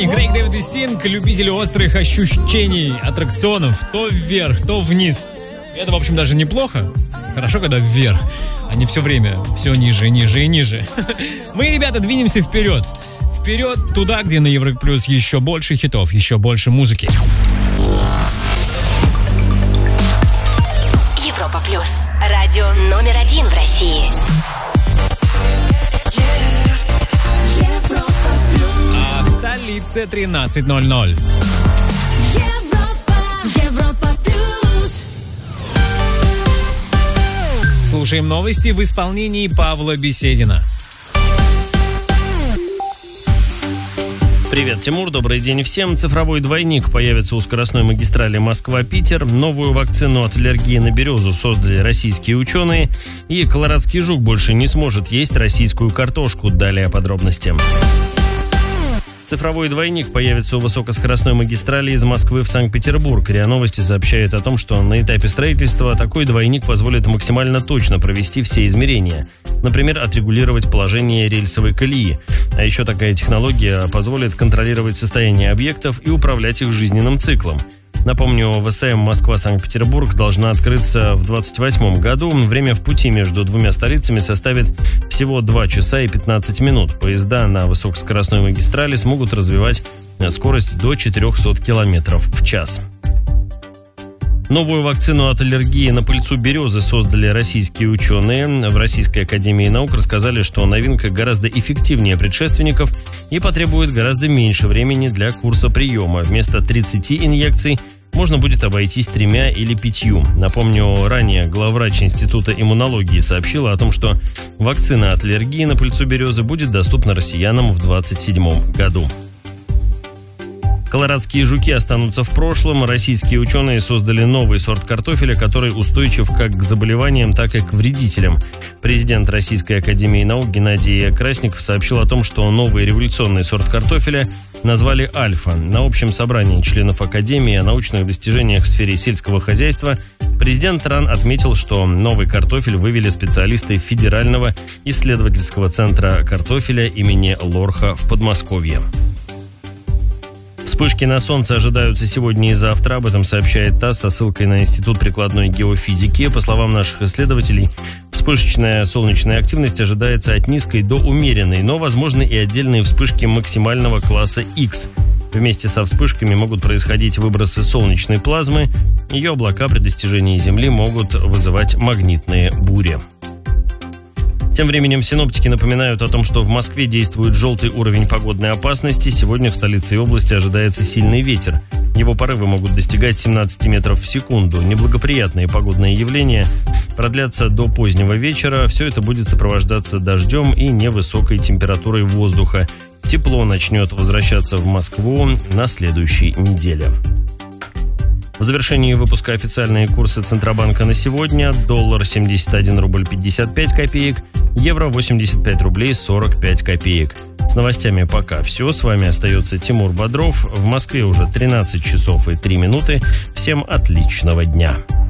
И Грейг Дэвид и Стинг, любители острых ощущений, аттракционов, то вверх, то вниз. Это, в общем, даже неплохо. Хорошо, когда вверх, а не все время все ниже, ниже и ниже. Мы, ребята, двинемся вперед. Вперед туда, где на Европе Плюс еще больше хитов, еще больше музыки. Европа Плюс. Радио номер 1 в России. А в столице 13:00. Европа Плюс. Слушаем новости в исполнении Павла Беседина. Привет, Тимур, добрый день всем. Цифровой двойник появится у скоростной магистрали Москва-Питер. Новую вакцину от аллергии на березу создали российские ученые. И колорадский жук больше не сможет есть российскую картошку. Далее подробности. Цифровой двойник появится у высокоскоростной магистрали из Москвы в Санкт-Петербург. РИА Новости сообщает о том, что на этапе строительства такой двойник позволит максимально точно провести все измерения. Например, отрегулировать положение рельсовой колеи. А еще такая технология позволит контролировать состояние объектов и управлять их жизненным циклом. Напомню, ВСМ Москва-Санкт-Петербург должна открыться в 2028 году. Время в пути между двумя столицами составит всего 2 часа и 15 минут. Поезда на высокоскоростной магистрали смогут развивать скорость до 400 км в час. Новую вакцину от аллергии на пыльцу березы создали российские ученые. В Российской академии наук рассказали, что новинка гораздо эффективнее предшественников и потребует гораздо меньше времени для курса приема. Вместо 30 инъекций можно будет обойтись 3 или 5. Напомню, ранее главврач Института иммунологии сообщила о том, что вакцина от аллергии на пыльцу березы будет доступна россиянам в 2027 году. Колорадские жуки останутся в прошлом. Российские ученые создали новый сорт картофеля, который устойчив как к заболеваниям, так и к вредителям. Президент Российской академии наук Геннадий Красников сообщил о том, что новый революционный сорт картофеля назвали «Альфа». На общем собрании членов Академии о научных достижениях в сфере сельского хозяйства президент РАН отметил, что новый картофель вывели специалисты Федерального исследовательского центра картофеля имени Лорха в Подмосковье. Вспышки на Солнце ожидаются сегодня и завтра. Об этом сообщает ТАСС со ссылкой на Институт прикладной геофизики. По словам наших исследователей, вспышечная солнечная активность ожидается от низкой до умеренной, но возможны и отдельные вспышки максимального класса X. Вместе со вспышками могут происходить выбросы солнечной плазмы. Ее облака при достижении Земли могут вызывать магнитные бури. Тем временем синоптики напоминают о том, что в Москве действует желтый уровень погодной опасности. Сегодня в столице и области ожидается сильный ветер. Его порывы могут достигать 17 метров в секунду. Неблагоприятные погодные явления продлятся до позднего вечера. Все это будет сопровождаться дождем и невысокой температурой воздуха. Тепло начнет возвращаться в Москву на следующей неделе. В завершении выпуска официальные курсы Центробанка на сегодня. Доллар 71 рубль 55 копеек, евро 85 рублей 45 копеек. С новостями пока все. С вами остается Тимур Бодров. В Москве уже 13 часов и 3 минуты. Всем отличного дня.